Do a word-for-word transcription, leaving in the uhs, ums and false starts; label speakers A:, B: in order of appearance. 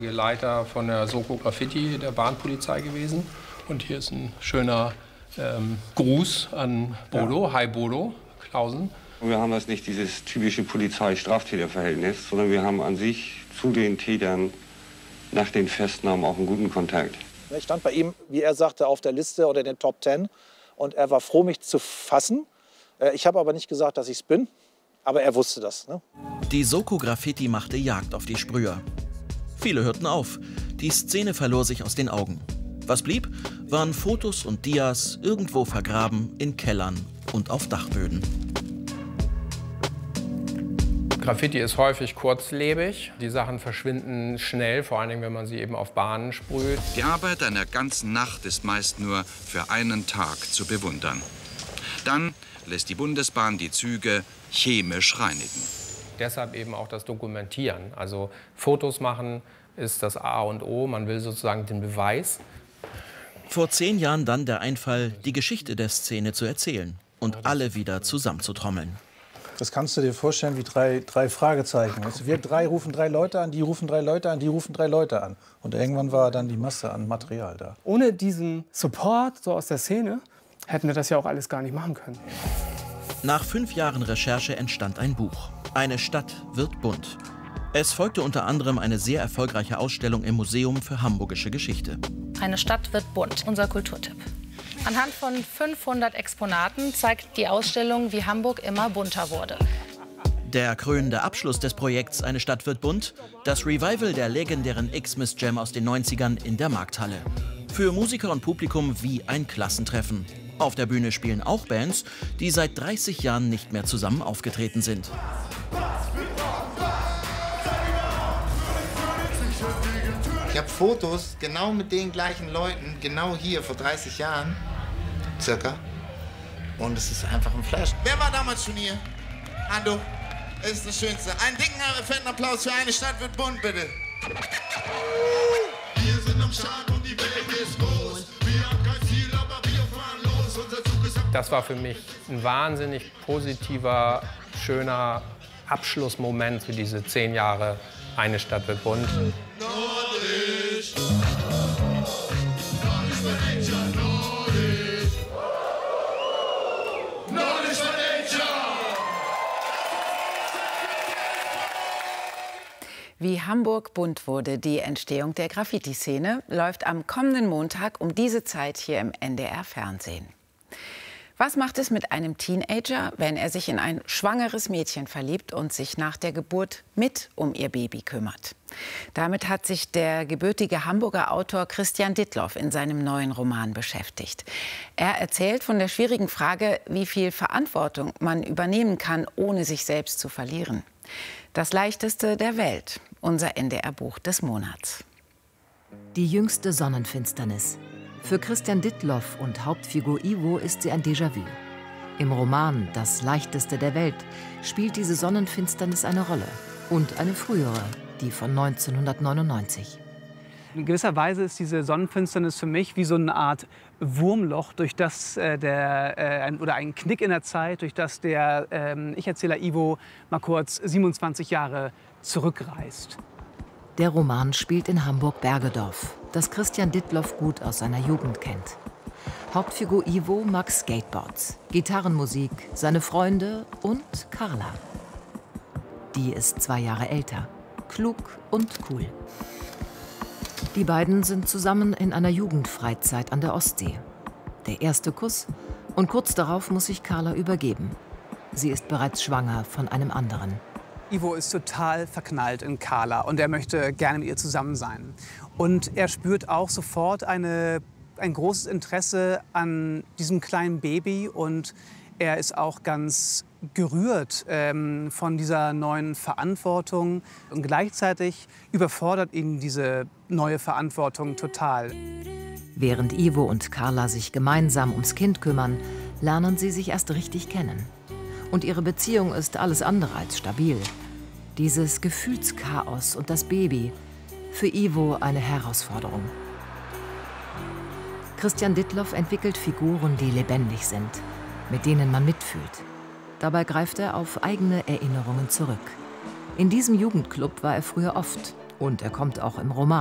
A: Leiter von der Soko Graffiti der Bahnpolizei gewesen. Und hier ist ein schöner ähm, Gruß an Bodo. Ja. Hi Bodo, Klausen.
B: Wir haben das nicht dieses typische Polizei-Straftäter-Verhältnis, sondern wir haben an sich zu den Tätern nach den Festnahmen auch einen guten Kontakt.
C: Ich stand bei ihm, wie er sagte, auf der Liste oder in den Top Ten. Und er war froh, mich zu fassen. Ich habe aber nicht gesagt, dass ich es bin. Aber er wusste das. Ne?
D: Die Soko Graffiti machte Jagd auf die Sprüher. Viele hörten auf. Die Szene verlor sich aus den Augen. Was blieb, waren Fotos und Dias irgendwo vergraben in Kellern und auf Dachböden.
A: Graffiti ist häufig kurzlebig. Die Sachen verschwinden schnell, vor allem wenn man sie eben auf Bahnen sprüht.
E: Die Arbeit einer ganzen Nacht ist meist nur für einen Tag zu bewundern. Dann lässt die Bundesbahn die Züge chemisch reinigen.
A: Deshalb eben auch das Dokumentieren. Also Fotos machen ist das A und O. Man will sozusagen den Beweis.
D: Vor zehn Jahren dann der Einfall, die Geschichte der Szene zu erzählen und alle wieder zusammenzutrommeln.
C: Das kannst du dir vorstellen wie drei, drei Fragezeichen. Also wir drei rufen drei Leute an, die rufen drei Leute an, die rufen drei Leute an. Und irgendwann war dann die Masse an Material da.
F: Ohne diesen Support so aus der Szene hätten wir das ja auch alles gar nicht machen können.
D: Nach fünf Jahren Recherche entstand ein Buch. Eine Stadt wird bunt. Es folgte unter anderem eine sehr erfolgreiche Ausstellung im Museum für Hamburgische Geschichte.
G: Eine Stadt wird bunt, unser Kulturtipp. Anhand von fünfhundert Exponaten zeigt die Ausstellung, wie Hamburg immer bunter wurde.
D: Der krönende Abschluss des Projekts Eine Stadt wird bunt, das Revival der legendären Xmas Jam aus den neunzigern in der Markthalle. Für Musiker und Publikum wie ein Klassentreffen. Auf der Bühne spielen auch Bands, die seit dreißig Jahren nicht mehr zusammen aufgetreten sind.
H: Ich habe Fotos genau mit den gleichen Leuten, genau hier vor dreißig Jahren, circa. Und es ist einfach ein Flash. Wer war damals schon hier? Ando, es ist das Schönste. Einen dicken, fetten Applaus für Eine Stadt wird bunt, bitte. Wir sind am Start und die Welt ist groß. Wir haben kein Ziel, aber wir fahren los. Unser Zug ist
A: Das war für mich ein wahnsinnig positiver, schöner Abschlussmoment für diese zehn Jahre Eine Stadt wird bunt.
I: Wie Hamburg bunt wurde, die Entstehung der Graffiti-Szene, läuft am kommenden Montag um diese Zeit hier im N D R-Fernsehen. Was macht es mit einem Teenager, wenn er sich in ein schwangeres Mädchen verliebt und sich nach der Geburt mit um ihr Baby kümmert? Damit hat sich der gebürtige Hamburger Autor Christian Dittloff in seinem neuen Roman beschäftigt. Er erzählt von der schwierigen Frage, wie viel Verantwortung man übernehmen kann, ohne sich selbst zu verlieren. Das leichteste der Welt, unser N D R-Buch des Monats.
J: Die jüngste Sonnenfinsternis. Für Christian Dittloff und Hauptfigur Ivo ist sie ein Déjà-vu. Im Roman Das leichteste der Welt spielt diese Sonnenfinsternis eine Rolle. Und eine frühere, die von neunzehnhundertneunundneunzig.
F: In gewisser Weise ist diese Sonnenfinsternis für mich wie so eine Art Wurmloch, durch das äh, der, äh, ein, oder ein Knick in der Zeit, durch das der äh, Ich-Erzähler Ivo mal kurz siebenundzwanzig Jahre zurückreist.
J: Der Roman spielt in Hamburg-Bergedorf, das Christian Dittloff gut aus seiner Jugend kennt. Hauptfigur Ivo mag Skateboards, Gitarrenmusik, seine Freunde und Carla. Die ist zwei Jahre älter, klug und cool. Die beiden sind zusammen in einer Jugendfreizeit an der Ostsee. Der erste Kuss und kurz darauf muss sich Carla übergeben. Sie ist bereits schwanger von einem anderen.
F: Ivo ist total verknallt in Carla und er möchte gerne mit ihr zusammen sein. Und er spürt auch sofort eine, ein großes Interesse an diesem kleinen Baby und er ist auch ganz gerührt ähm, von dieser neuen Verantwortung. Und gleichzeitig überfordert ihn diese neue Verantwortung total.
J: Während Ivo und Carla sich gemeinsam ums Kind kümmern, lernen sie sich erst richtig kennen. Und ihre Beziehung ist alles andere als stabil. Dieses Gefühlschaos und das Baby, für Ivo eine Herausforderung. Christian Dittloff entwickelt Figuren, die lebendig sind, mit denen man mitfühlt. Dabei greift er auf eigene Erinnerungen zurück. In diesem Jugendclub war er früher oft Und er kommt auch im Roman